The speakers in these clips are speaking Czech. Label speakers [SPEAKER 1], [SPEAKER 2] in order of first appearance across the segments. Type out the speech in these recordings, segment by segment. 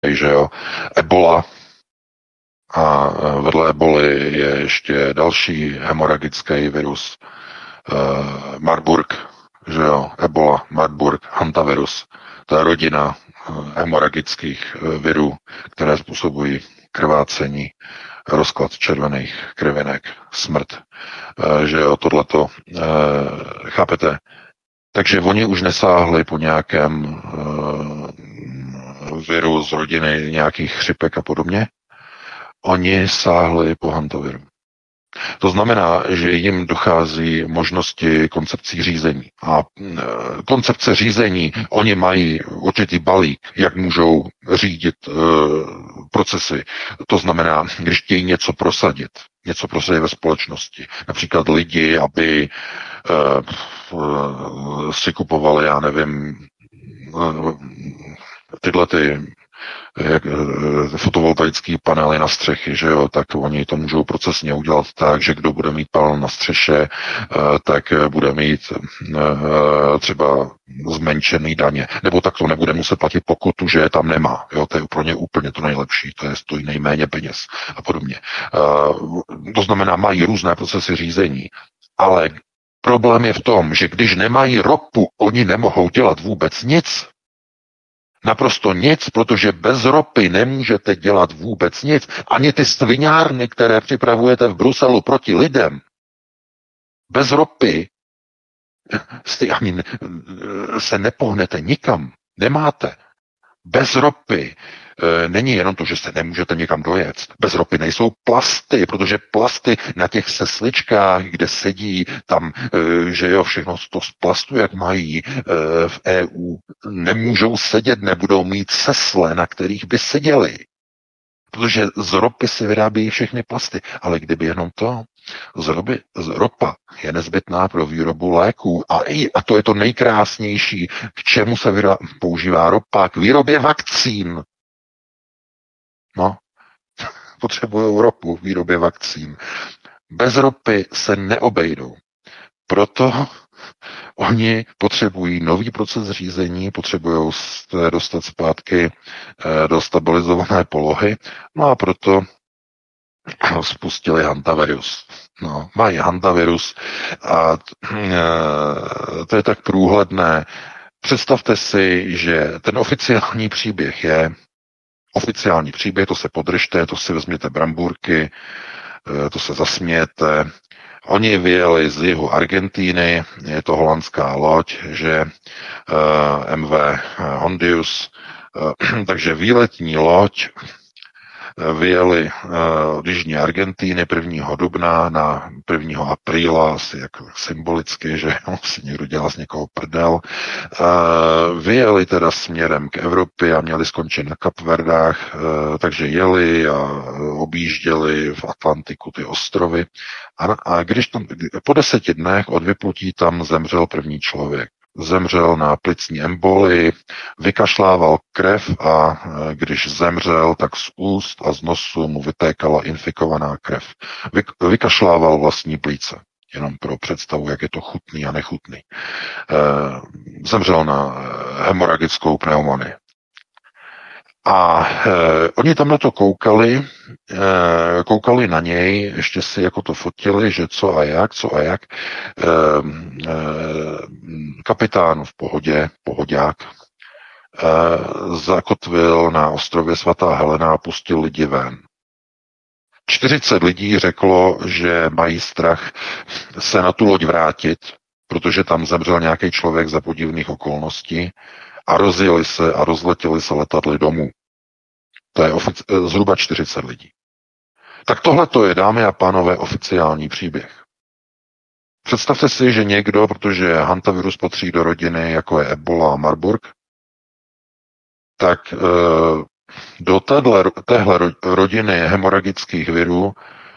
[SPEAKER 1] že jo, Ebola, a vedle eboli je ještě další hemoragický virus, Marburg, že jo, Ebola, Marburg, hantavirus. To je rodina hemoragických virů, které způsobují krvácení, rozklad červených krvinek, smrt, že jo, tohleto, chápete? Takže oni už nesáhli po nějakém viru z rodiny nějakých chřipek a podobně. Oni sáhli po hantaviru. To znamená, že jim dochází možnosti koncepcí řízení. A koncepce řízení, oni mají určitý balík, jak můžou řídit procesy. To znamená, když chtějí něco prosadit ve společnosti. Například lidi, aby si kupovali, já nevím, tyhle ty fotovoltaické panely na střechy, že jo, tak oni to můžou procesně udělat tak, že kdo bude mít panel na střeše, tak bude mít třeba zmenšený daně, nebo tak to nebude muset platit pokutu, že je tam nemá, jo, to je pro ně úplně to nejlepší, to je stojí nejméně peněz a podobně. To znamená, mají různé procesy řízení, ale problém je v tom, že když nemají ropu, oni nemohou dělat vůbec nic. Naprosto nic, protože bez ropy nemůžete dělat vůbec nic. Ani ty sviňárny, které připravujete v Bruselu proti lidem, bez ropy ani se nepohnete nikam. Nemáte. Bez ropy není jenom to, že se nemůžete někam dojet. Bez ropy nejsou plasty, protože plasty na těch sesličkách, kde sedí tam, že jo, všechno to z plastu, jak mají v EU, nemůžou sedět, nebudou mít sesle, na kterých by seděli. Protože z ropy se vyrábějí všechny plasty. Ale kdyby jenom to, ropa je nezbytná pro výrobu léků. A to je to nejkrásnější, k čemu se používá ropa, k výrobě vakcín. No, potřebují ropu k výrobě vakcín. Bez ropy se neobejdou. Proto oni potřebují nový proces řízení, potřebují se dostat zpátky do stabilizované polohy, no a proto spustili hantavirus. No, mají hantavirus a to je tak průhledné. Představte si, že ten oficiální příběh, to se podržte, to si vezměte brambůrky, to se zasmějete. Oni vyjeli z jihu Argentíny, je to holandská loď, že MV Hondius, takže výletní loď vyjeli od jižní Argentíny 1. dubna na 1. apríla, asi jako symbolicky, že si někdo dělá z někoho prdel. Vyjeli teda směrem k Evropě a měli skončit na Kapverdách, takže jeli a objížděli v Atlantiku ty ostrovy. A když tam po 10 dnech od vyplutí tam zemřel první člověk. Zemřel na plicní embolii, vykašlával krev a když zemřel, tak z úst a z nosu mu vytékala infikovaná krev. Vykašlával vlastní plíce, jenom pro představu, jak je to chutný a nechutný. Zemřel na hemoragickou pneumonii. A oni tam na to koukali na něj, ještě si jako to fotili, že co a jak. Kapitán v pohodě, pohodák, zakotvil na ostrově Svatá Helena a pustil lidi ven. 40 lidí řeklo, že mají strach se na tu loď vrátit, protože tam zemřel nějaký člověk za podivných okolností a rozjeli se a rozletěli se letadly domů. To je zhruba 40 lidí. Tak tohle to je, dámy a pánové, oficiální příběh. Představte si, že někdo, protože hantavirus patří do rodiny, jako je Ebola a Marburg, tak do téhle rodiny hemoragických virů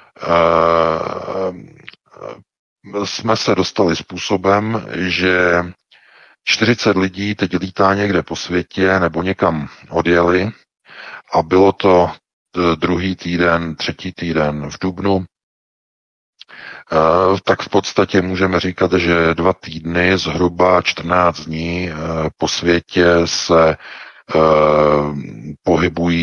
[SPEAKER 1] jsme se dostali způsobem, že 40 lidí teď lítá někde po světě nebo někam odjeli a bylo to 2. týden, 3. týden v dubnu, tak v podstatě můžeme říkat, že 2 týdny, zhruba 14 dní po světě se pohybují